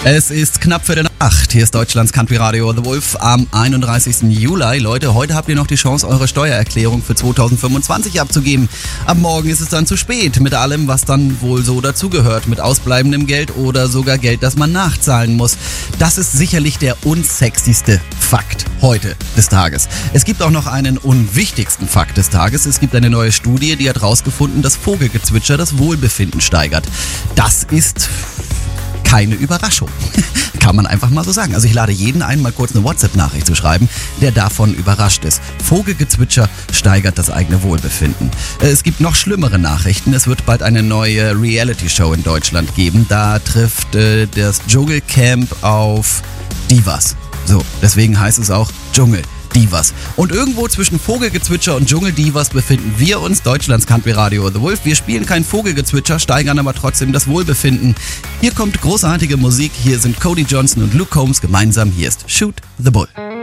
Es ist knapp 7:45. Hier ist Deutschlands Country Radio The Wolf am 31. Juli. Leute, heute habt ihr noch die Chance, eure Steuererklärung für 2025 abzugeben. Ab morgen ist es dann zu spät mit allem, was dann wohl so dazugehört. Mit ausbleibendem Geld oder sogar Geld, das man nachzahlen muss. Das ist sicherlich der unsexyste Fakt heute des Tages. Es gibt auch noch einen unwichtigsten Fakt des Tages. Es gibt eine neue Studie, die hat herausgefunden, dass Vogelgezwitscher das Wohlbefinden steigert. Das ist keine Überraschung. Kann man einfach mal so sagen. Also ich lade jeden ein, mal kurz eine WhatsApp-Nachricht zu schreiben, der davon überrascht ist. Vogelgezwitscher steigert das eigene Wohlbefinden. Es gibt noch schlimmere Nachrichten. Es wird bald eine neue Reality-Show in Deutschland geben. Da trifft das Dschungelcamp auf Divas. So, deswegen heißt es auch Dschungeldivas. Und irgendwo zwischen Vogelgezwitscher und Dschungeldivas befinden wir uns, Deutschlands Country Radio The Wolf. Wir spielen kein Vogelgezwitscher, steigern aber trotzdem das Wohlbefinden. Hier kommt großartige Musik, hier sind Cody Johnson und Luke Combs gemeinsam. Hier ist Shoot the Bull.